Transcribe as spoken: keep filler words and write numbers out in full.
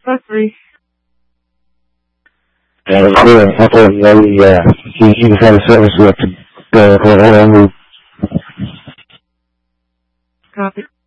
That's three. Yeah, it was good. I thought, you know, he, uh, he, he just had a service rep to go, hold on, move. Copy.